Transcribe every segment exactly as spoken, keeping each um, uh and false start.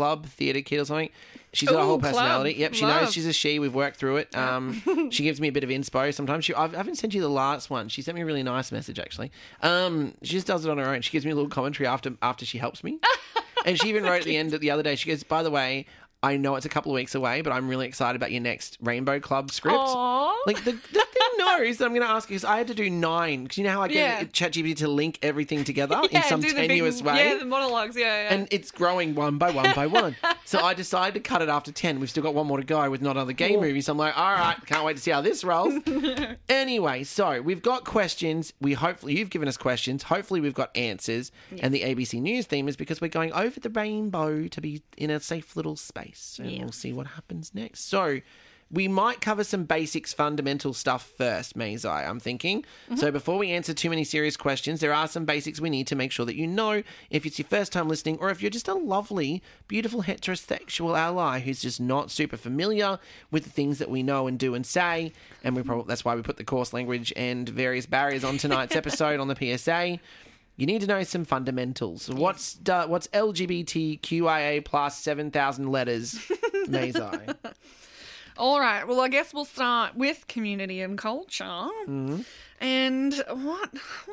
Club Theatre Kid or something. She's got Ooh, a whole club. personality. Yep, she Love. knows she's a she. We've worked through it. Um, she gives me a bit of inspo sometimes. She, I've, I haven't sent you the last one. She sent me a really nice message, actually. Um, she just does it on her own. She gives me a little commentary after after she helps me. And she even wrote at the end the other day, she goes, by the way, I know it's a couple of weeks away, but I'm really excited about your next Rainbow Club script. Aww. Like, the, the thing knows that I'm going to ask you, because I had to do nine, because you know how I get Yeah. ChatGPT to link everything together in Yeah, some do the big- tenuous way? Yeah, the monologues, yeah, yeah. And it's growing one by one by one. So I decided to cut it after ten. We've still got one more to go with not another game Cool. movie. So I'm like, all right, can't wait to see how this rolls. Anyway, so we've got questions. We hopefully you've given us questions. Hopefully we've got answers. And the A B C News theme is because we're going over the rainbow to be in a safe little space. And Yeah. we'll see what happens next. So we might cover some basics, fundamental stuff first, Maisai, I'm thinking. So before we answer too many serious questions, there are some basics we need to make sure that you know if it's your first time listening or if you're just a lovely, beautiful heterosexual ally who's just not super familiar with the things that we know and do and say. And we probably that's why we put the coarse language and various barriers on tonight's episode on the P S A. You need to know some fundamentals. What's uh, what's L G B T Q I A plus seven thousand letters, Maisai? All right. Well, I guess we'll start with community and culture. Mm-hmm. And what?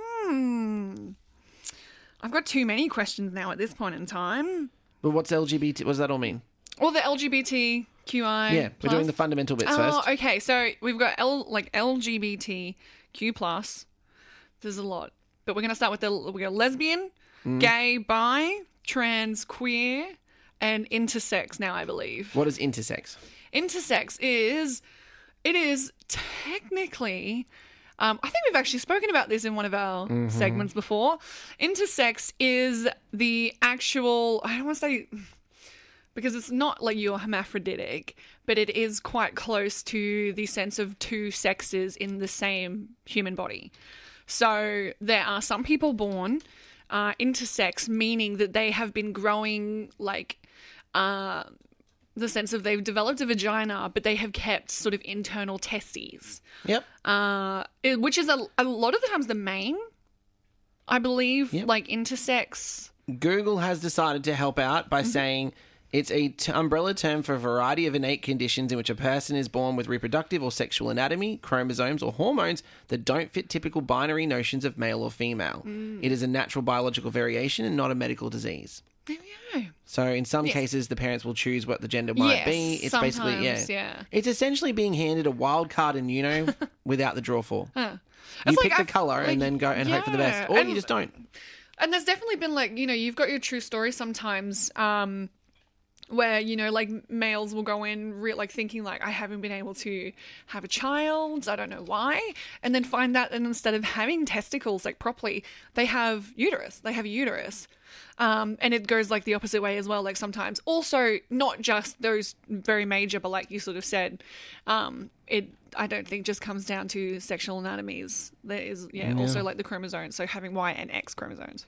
Hmm. I've got too many questions now at this point in time. But what's L G B T? What does that all mean? Or the L G B T Q I. Yeah, we're doing the fundamental bits Oh, first. okay. So we've got L like L G B T Q plus. There's a lot, but we're gonna start with the we got lesbian, Mm. gay, bi, trans, queer, and intersex. Now I believe. What is intersex? Intersex is, it is technically, um, I think we've actually spoken about this in one of our Mm-hmm. segments before. Intersex is the actual, I don't want to say, because it's not like you're hermaphroditic, but it is quite close to the sense of two sexes in the same human body. So there are some people born uh, intersex, meaning that they have been growing like, uh, the sense of they've developed a vagina, but they have kept sort of internal testes, Yep. uh, it- which is a, a lot of the times the main, I believe, Yep. like intersex. Google has decided to help out by saying it's a t- umbrella term for a variety of innate conditions in which a person is born with reproductive or sexual anatomy, chromosomes, or hormones that don't fit typical binary notions of male or female. It is a natural biological variation and not a medical disease. There we go. So in some Yes. cases, the parents will choose what the gender might Yes, be. It's basically, yeah. sometimes, yeah. It's essentially being handed a wild card in Uno without the draw for. Huh. You It's pick like the I've- colour like, and then go and hope for the best. yeah, Or and- you just don't. And there's definitely been like, you know, you've got your true story sometimes, um, where, you know, like males will go in re- like thinking like, I haven't been able to have a child, I don't know why, and then find that and instead of having testicles like properly, they have uterus, they have a uterus. Um, and it goes like the opposite way as well, like sometimes. Also, not just those very major, but like you sort of said, um, it I don't think just comes down to sexual anatomies. There is, yeah, also like the chromosomes, so having Y and X chromosomes.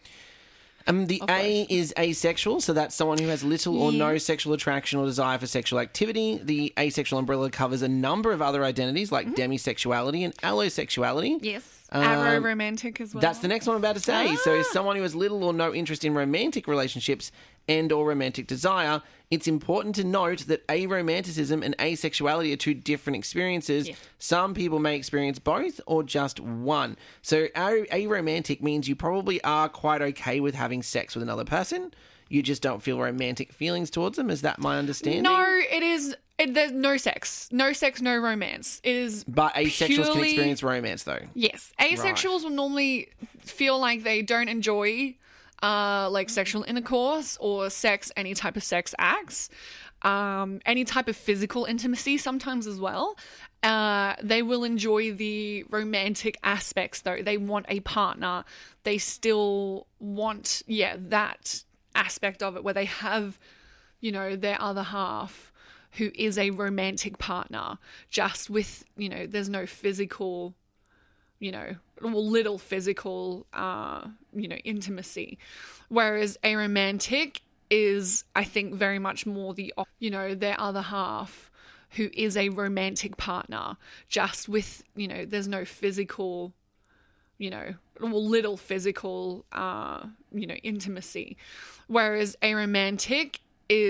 Um, the Of A is asexual, so that's someone who has little or no Yes. sexual attraction or desire for sexual activity. The asexual umbrella covers a number of other identities like demisexuality and allosexuality. Yes. Um, Arrow romantic as well. That's the next one I'm about to say. Ah. So someone who has little or no interest in romantic relationships and or romantic desire, it's important to note that aromanticism and asexuality are two different experiences. Yes. Some people may experience both or just one. So a- aromantic means you probably are quite okay with having sex with another person. You just don't feel romantic feelings towards them. Is that my understanding? No, it is. It, there's no sex. No sex, no romance. It is. But asexuals can purely- experience romance, though. Yes. Asexuals will normally feel like they don't enjoy uh, like sexual intercourse or sex, any type of sex acts, um, any type of physical intimacy sometimes as well. Uh, they will enjoy the romantic aspects though. They want a partner. They still want, yeah, that aspect of it where they have, you know, their other half who is a romantic partner, just with, you know, there's no physical, you know, well, little physical, uh, you know, intimacy. Whereas aromantic is, I think, very much more the, op- you know, their other half who is a romantic partner, just with, you know, there's no physical, you know, well, little physical, uh, you know, intimacy. Whereas aromantic